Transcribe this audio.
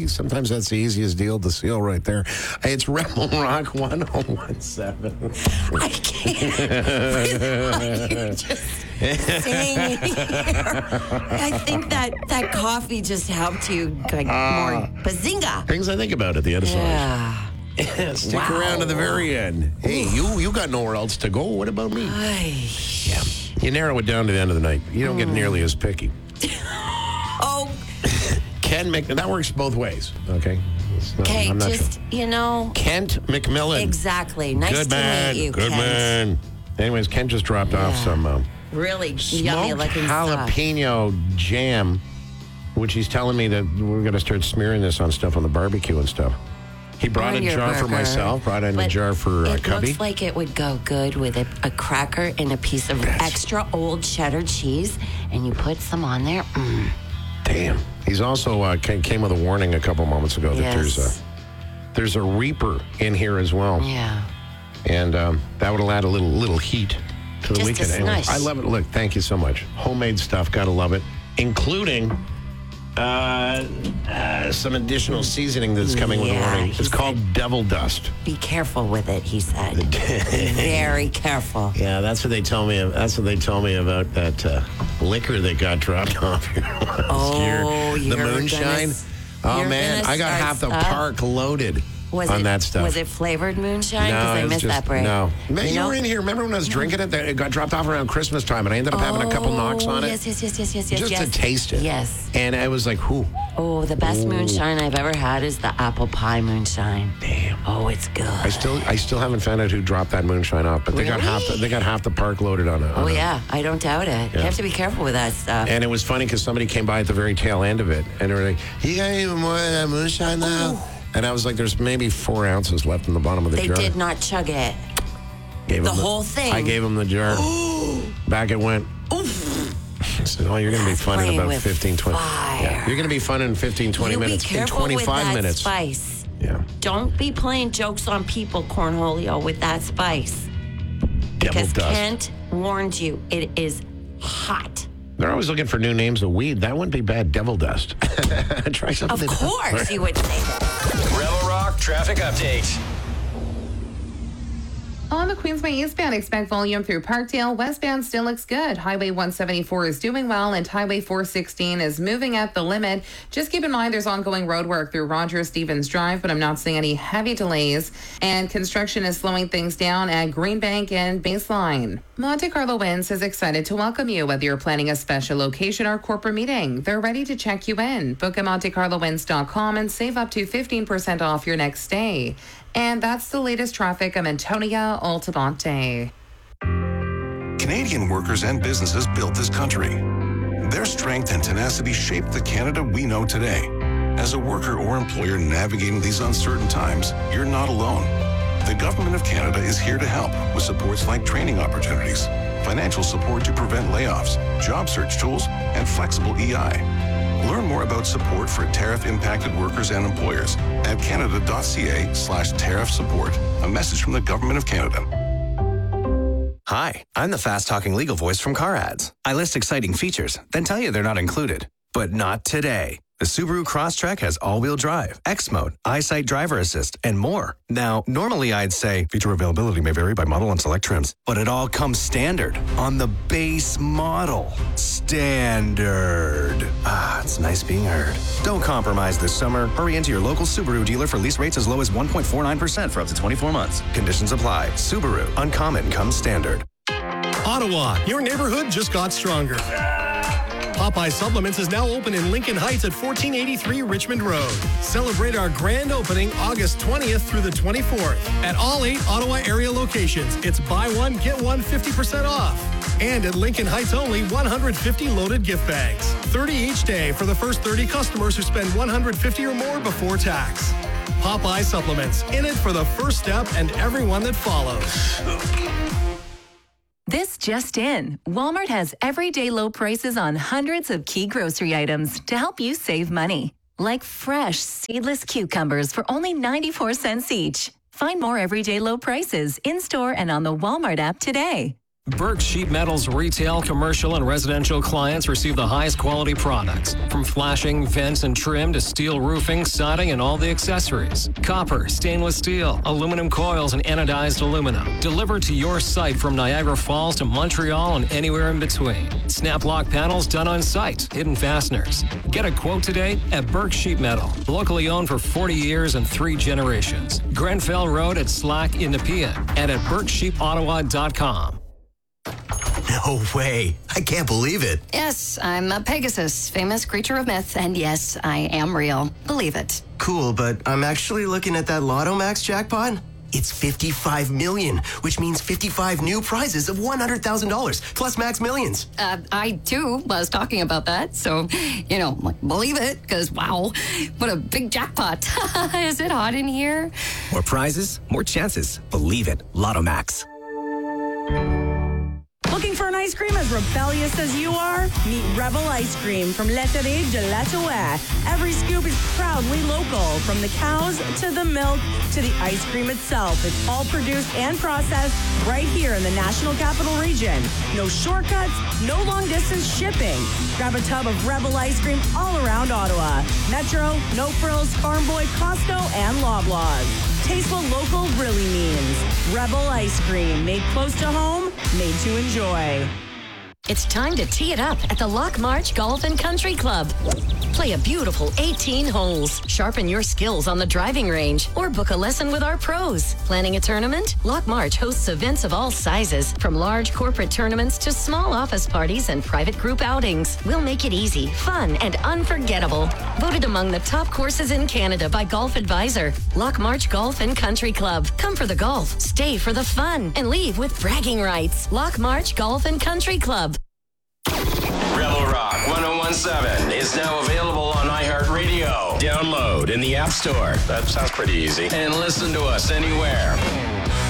Sometimes that's the easiest deal to seal right there. It's Rebel Rock 1017. I can't. You're just saying here. I think that coffee just helped you like more bazinga. Things I think about at the end of Yeah. Stick around to the very end. Hey, you got nowhere else to go. What about me? Yeah. You narrow it down to the end of the night. You don't get nearly as picky. Oh. Ken that works both ways. Okay. Okay, I'm not just, sure. Kent McMillan. Exactly. Nice Good to man. meet you, Good Kent. man. Anyways, Ken just dropped off some really yummy smoked looking stuff. jalapeno jam, which he's telling me that we're going to start smearing this on stuff on the barbecue and stuff. He brought On a your jar for burger. myself, brought in a jar for It Cubby. looks like it would go good with a cracker and a piece of extra old cheddar cheese, and you put some on there. Damn. He's also came with a warning a couple moments ago that there's a Reaper in here as well. Yeah. And that would add a little heat to the Just a weekend. Anyway, snush. I love it. Look, thank you so much. Homemade stuff, gotta love it, including some additional seasoning that's coming with the warning. It's called Devil Dust. Be careful with it, he said. Very careful. Yeah, that's what they told me. That's what they told me about that liquor that got dropped off here last year. The moonshine. Oh man, I got half the park loaded on that stuff. Was it flavored moonshine? No, Because I missed that break. No. Man, you were in here. Remember when I was drinking it? It got dropped off around Christmas time, and I ended up having a couple knocks on it. Yes. Just to taste it. Yes. And I was like, whew. Oh, the best moonshine I've ever had is the apple pie moonshine. Damn. Oh, it's good. I still haven't found out who dropped that moonshine off, but they got half the park loaded on it. Oh, yeah. I don't doubt it. Yeah. You have to be careful with that stuff. And it was funny because somebody came by at the very tail end of it, and they were like, "You got even more of that moonshine now?" And I was like, "There's maybe 4 ounces left in the bottom of the jar." They did not chug it. Gave The him whole thing. I gave him the jar. Back it went. I said, "Oh, you're going to be fun in playing about with 15, 20 fire. Yeah, you're going to be fun in 15, 20 You minutes. be careful in 25 with that minutes. spice. Yeah. Don't be playing jokes on people, Cornholio, with that spice. Devil Because dust. Kent warned you, it is hot. They're always looking for new names of weed. That wouldn't be bad. Devil dust. Try something. Of course you would say that. Rebel Rock traffic update. On the Queensway eastbound, expect volume through Parkdale. Westbound still looks good. Highway 174 is doing well, and Highway 416 is moving at the limit. Just keep in mind there's ongoing road work through Rogers Stevens Drive, but I'm not seeing any heavy delays. And construction is slowing things down at Greenbank and Baseline. Monte Carlo Winds is excited to welcome you, whether you're planning a special location or corporate meeting. They're ready to check you in. Book at MonteCarloWinds.com and save up to 15% off your next stay. And that's the latest traffic. I'm Antonia Altamonte. Canadian workers and businesses built this country. Their strength and tenacity shaped the Canada we know today. As a worker or employer navigating these uncertain times, you're not alone. The Government of Canada is here to help with supports like training opportunities, financial support to prevent layoffs, job search tools, and flexible EI. Learn more about support for tariff-impacted workers and employers at canada.ca/tariff support. A message from the Government of Canada. Hi, I'm the fast-talking legal voice from Car Ads. I list exciting features, then tell you they're not included. But not today. The Subaru Crosstrek has all-wheel drive, X-Mode, EyeSight driver assist, and more. Now, normally I'd say feature availability may vary by model and select trims, but it all comes standard on the base model. Standard. Ah, it's nice being heard. Don't compromise this summer. Hurry into your local Subaru dealer for lease rates as low as 1.49% for up to 24 months. Conditions apply. Subaru. Uncommon comes standard. Ottawa, your neighborhood just got stronger. Popeye Supplements is now open in Lincoln Heights at 1483 Richmond Road. Celebrate our grand opening August 20th through the 24th. At all 8 Ottawa area locations, it's buy one, get one 50% off. And at Lincoln Heights only, 150 loaded gift bags. 30 each day for the first 30 customers who spend 150 or more before tax. Popeye Supplements, in it for the first step and everyone that follows. This just in. Walmart has everyday low prices on hundreds of key grocery items to help you save money. Like fresh, seedless cucumbers for only 94 cents each. Find more everyday low prices in-store and on the Walmart app today. Burke Sheet Metal's retail, commercial, and residential clients receive the highest quality products, from flashing, vents, and trim to steel roofing, siding, and all the accessories. Copper, stainless steel, aluminum coils, and anodized aluminum. Delivered to your site from Niagara Falls to Montreal and anywhere in between. Snap lock panels done on site. Hidden fasteners. Get a quote today at Burke Sheet Metal. Locally owned for 40 years and 3 generations. Grenfell Road at Slack in Nepean and at BurkeSheetOttawa.com. No way. I can't believe it. Yes, I'm a Pegasus, famous creature of myth, and yes, I am real. Believe it. Cool, but I'm actually looking at that Lotto Max jackpot. It's 55 million, which means 55 new prizes of $100,000 plus Max Millions. I too was talking about that, so, believe it, because wow, what a big jackpot. Is it hot in here? More prizes, more chances. Believe it. Lotto Max. Looking for an ice cream as rebellious as you are? Meet Rebel Ice Cream from Laiterie de l'Ottawa. Every scoop is proudly local, from the cows to the milk to the ice cream itself. It's all produced and processed right here in the National Capital Region. No shortcuts, no long distance shipping. Grab a tub of Rebel Ice Cream all around Ottawa. Metro, No Frills, Farm Boy, Costco, and Loblaws. Taste what local really means. Rebel Ice Cream, made close to home, made to enjoy. It's time to tee it up at the Lock March Golf and Country Club. Play a beautiful 18 holes, sharpen your skills on the driving range, or book a lesson with our pros. Planning a tournament? Lock March hosts events of all sizes, from large corporate tournaments to small office parties and private group outings. We'll make it easy, fun, and unforgettable. Voted among the top courses in Canada by Golf Advisor. Lock March Golf and Country Club. Come for the golf, stay for the fun, and leave with bragging rights. Lock March Golf and Country Club. Rebel Rock 101.7 is now available on iHeartRadio. Download in the App Store. That sounds pretty easy. And listen to us anywhere.